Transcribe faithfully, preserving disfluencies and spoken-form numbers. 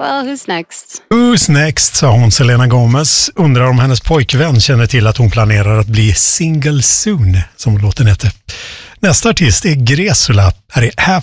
well, who's next? Who's next, sa hon Selena Gomez. Undrar om hennes pojkvän känner till att hon planerar att bli single soon, som låten heter. Nästa artist är Gresula. Här är Half